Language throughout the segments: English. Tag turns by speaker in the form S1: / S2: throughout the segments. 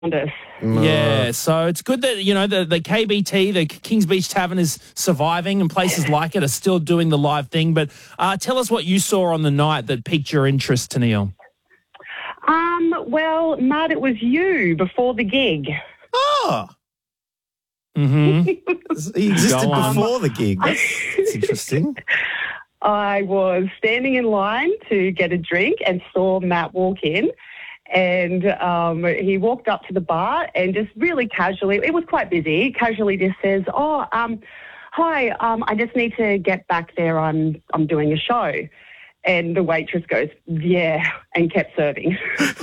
S1: us.
S2: Yeah, so it's good that, the KBT, the Kings Beach Tavern, is surviving and places like it are still doing the live thing. But tell us what you saw on the night that piqued your interest, Tennille.
S1: Well, Matt, it was you before the gig.
S3: Oh.
S2: Mm-hmm.
S3: He existed before the gig. That's interesting.
S1: I was standing in line to get a drink and saw Matt walk in. And he walked up to the bar and just really casually, it was quite busy, casually just says, hi, I just need to get back there. I'm doing a show. And the waitress goes, yeah, and kept serving.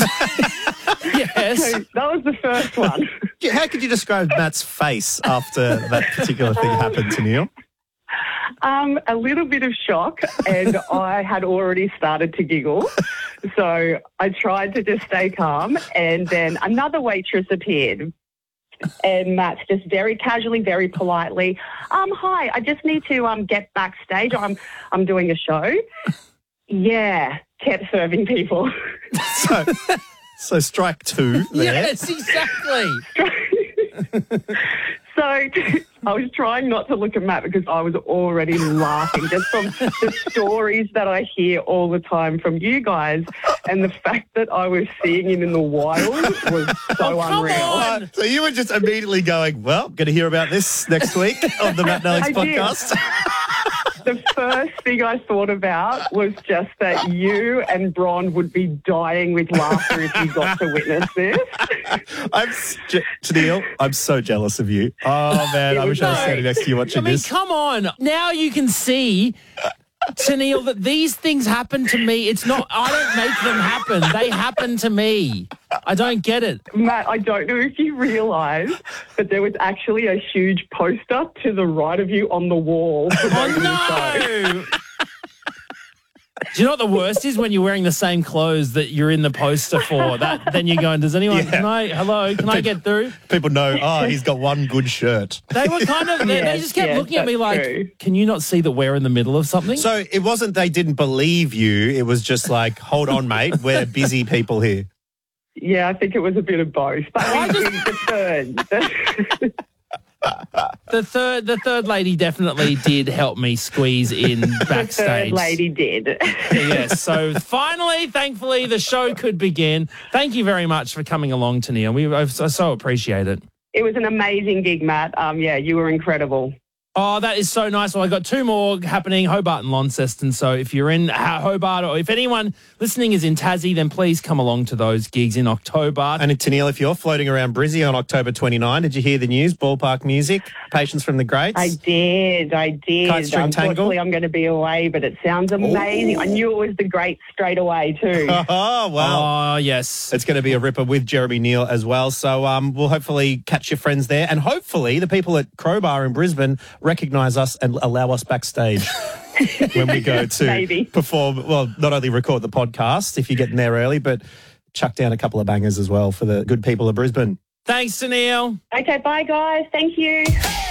S2: Yes.
S1: So that was the first one.
S3: How could you describe Matt's face after that particular thing happened to Neil?
S1: A little bit of shock, and I had already started to giggle. So I tried to just stay calm, and then another waitress appeared. And Matt's just very casually, very politely, hi, I just need to get backstage. I'm doing a show. Yeah, kept serving people.
S3: So strike two there.
S2: Yes, exactly.
S1: So I was trying not to look at Matt because I was already laughing just from the stories that I hear all the time from you guys, and the fact that I was seeing him in the wild was so unreal.
S3: So you were just immediately going, well, going to hear about this next week on the Matt and Alex podcast.
S1: The first thing I thought about was just that you and Bron would be dying with laughter if you got to witness this.
S3: Tennille, I'm so jealous of you. Oh, man, I wish I was standing next to you watching this.
S2: Come on. Now you can see, Tennille, that these things happen to me. It's not, I don't make them happen. They happen to me. I don't get it.
S1: Matt, I don't know if you realise, but there was actually a huge poster to the right of you on the wall.
S2: Oh, no! Do you know what the worst is? When you're wearing the same clothes that you're in the poster for. Then you're going, does anyone, can I get through?
S3: People know, he's got one good shirt.
S2: They were kind of, they just kept looking at me like, true. Can you not see that we're in the middle of something?
S3: So it wasn't they didn't believe you. It was just like, hold on, mate, we're busy people here.
S1: Yeah, I think it was a bit of both. But
S2: the third lady definitely did help me squeeze in backstage.
S1: The third lady did.
S2: Yes. So finally, thankfully, the show could begin. Thank you very much for coming along, Tennille. I so appreciate it.
S1: It was an amazing gig, Matt. You were incredible.
S2: Oh, that is so nice. Well, I got two more happening, Hobart and Launceston. So if you're in Hobart, or if anyone listening is in Tassie, then please come along to those gigs in October.
S3: And Tennille, if you're floating around Brizzy on October 29, did you hear the news? Ballpark Music, Patience from the Greats?
S1: I did.
S3: Kite String Tangle?
S1: Unfortunately, I'm going to be away, but it sounds amazing. Ooh. I knew it was the Greats straight away too.
S3: Oh, wow.
S2: Oh, yes.
S3: It's going to be a ripper with Jeremy Neal as well. So we'll hopefully catch your friends there. And hopefully the people at Crowbar in Brisbane recognise us and allow us backstage when we go to perform. Well, not only record the podcast if you're getting there early, but chuck down a couple of bangers as well for the good people of Brisbane.
S2: Thanks, Tennille.
S1: Okay, bye, guys. Thank you.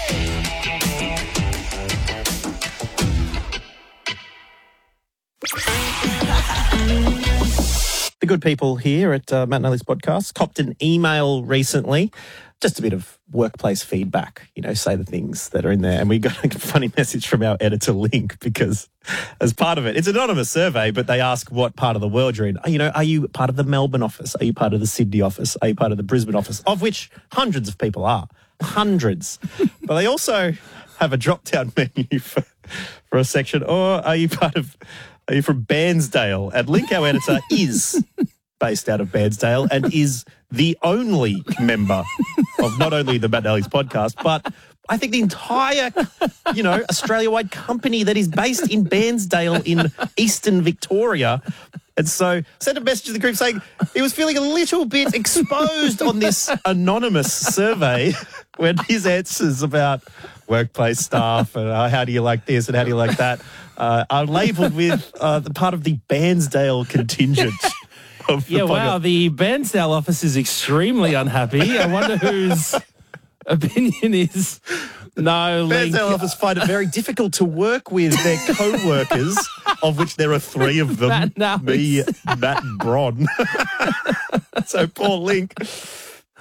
S3: The good people here at Matt and Alex podcast copped an email recently. Just a bit of workplace feedback, say the things that are in there. And we got a funny message from our editor, Link, because as part of it, it's an anonymous survey, but they ask what part of the world you're in. Are you part of the Melbourne office? Are you part of the Sydney office? Are you part of the Brisbane office? Of which hundreds of people are. Hundreds. But they also have a drop-down menu for a section. Or are you from Bairnsdale? And Link, our editor, is based out of Bairnsdale and is the only member of not only the Matt and Alex podcast, but I think the entire, Australia-wide company that is based in Bairnsdale in eastern Victoria. And so sent a message to the group saying he was feeling a little bit exposed on this anonymous survey when his answers about workplace staff and how do you like this and how do you like that are labelled with the part of the Bairnsdale contingent.
S2: Wow, the Bairnsdale office is extremely unhappy. I wonder whose opinion is... No, Link.
S3: Bairnsdale office find it very difficult to work with their co-workers, of which there are three of them. Me, Matt and Bron. So poor Link.